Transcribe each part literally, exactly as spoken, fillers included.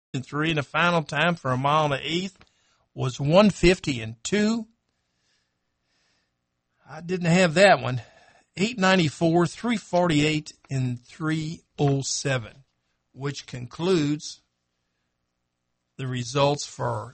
and three, and the final time for a mile and an eighth was one fifty and two. I didn't have that one. eight ninety-four, three forty-eight, and three oh seven, which concludes the results for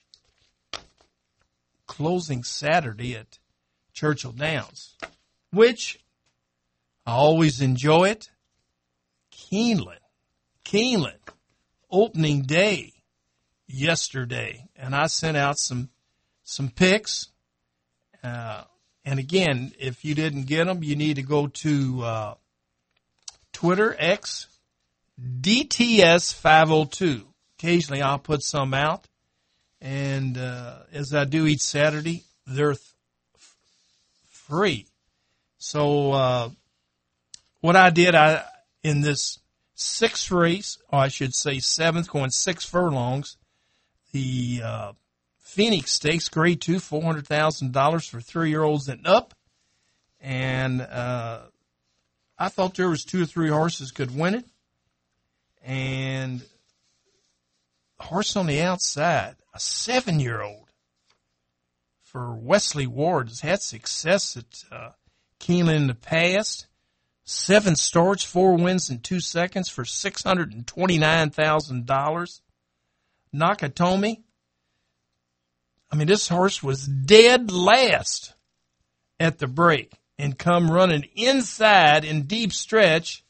closing Saturday at Churchill Downs, which I always enjoy it. Keeneland, Keeneland, opening day yesterday, and I sent out some some picks. Uh, and again, if you didn't get them, you need to go to uh, Twitter, X, D T S five oh two. Occasionally I'll put some out, and uh, as I do each Saturday, they're th- free. So uh, what I did, I in this sixth race, or I should say seventh, going six furlongs, the uh, Phoenix Stakes, Grade two, four hundred thousand dollars for three-year-olds and up. And uh, I thought there was two or three horses could win it. And a horse on the outside, a seven-year-old for Wesley Ward, has had success at uh, Keeneland in the past. Seven starts, four wins in two seconds for six hundred twenty-nine thousand dollars. Nakatomi, I mean, this horse was dead last at the break and come running inside in deep stretch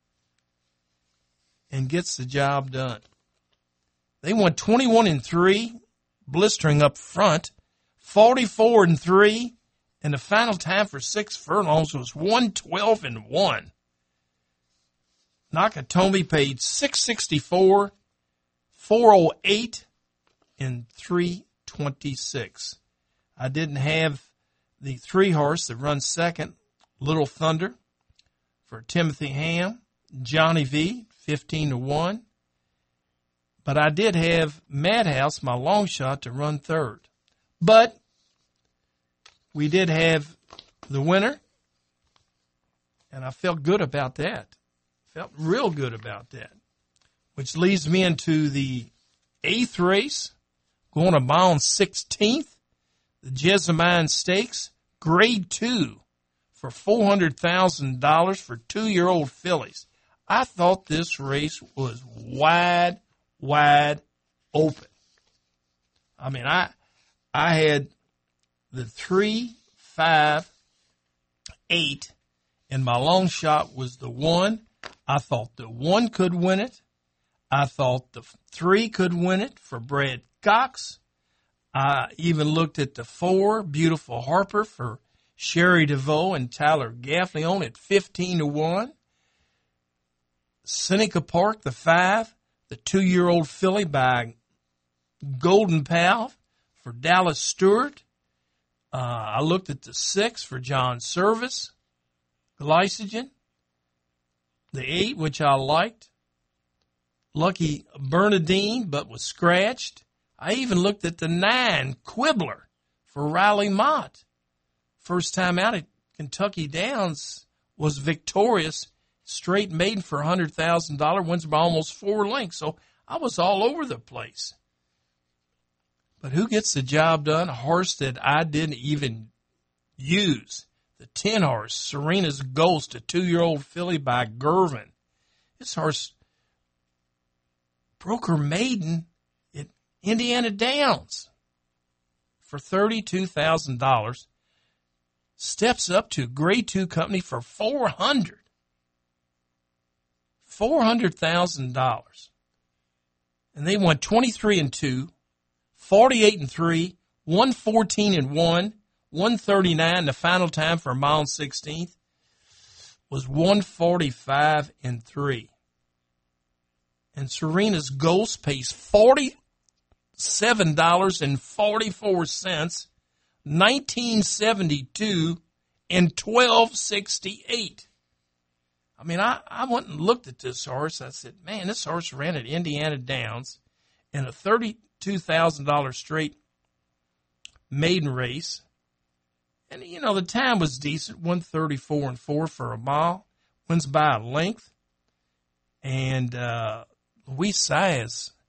and gets the job done. They won twenty-one and three, blistering up front, forty-four and three, and the final time for six furlongs was one twelve and one. Nakatomi paid six sixty-four, four oh eight, and three twenty-six. I didn't have the three horse that runs second, Little Thunder, for Timothy Ham, Johnny V, fifteen to one. But I did have Madhouse, my long shot, to run third. But we did have the winner, and I felt good about that. Felt real good about that. Which leads me into the eighth race, going a mile and sixteenth, the Jessamine Stakes, Grade two, for four hundred thousand dollars for two-year-old fillies. I thought this race was wide, wide open. I mean, I I had the three, five, eight, and my long shot was the one. I thought the one could win it. I thought the three could win it for Brad Cox. I even looked at the four, Beautiful Harper, for Sherry DeVoe and Tyler Gaffney on at fifteen to one. Seneca Park, the five, the two-year-old filly by Golden Pal for Dallas Stewart. Uh, I looked at the six for John Service, Glycogen. The eight, which I liked, Lucky Bernadine, but was scratched. I even looked at the nine, Quibbler, for Riley Mott. First time out at Kentucky Downs, was victorious, straight maiden for one hundred thousand dollars, wins by almost four lengths. So I was all over the place. But who gets the job done? A horse that I didn't even use. The ten horse, Serena's Ghost, a two-year-old filly by Gervin. This horse broke her maiden at Indiana Downs for thirty-two thousand dollars. Steps up to Grade two company for four hundred dollars. four hundred thousand dollars. And they won twenty-three and two, forty-eight and three, one fourteen and one, one thirty-nine. The final time for a mile and sixteenth was one forty-five and three. And Serena's Ghost pays forty-seven dollars and forty-four cents, nineteen seventy-two and twelve sixty-eight. I mean, I, I went and looked at this horse. I said, man, this horse ran at Indiana Downs in a thirty-two thousand dollars straight maiden race. And, you know, the time was decent, one thirty-four and four for a mile. Wins by a length. And uh, Luis Saez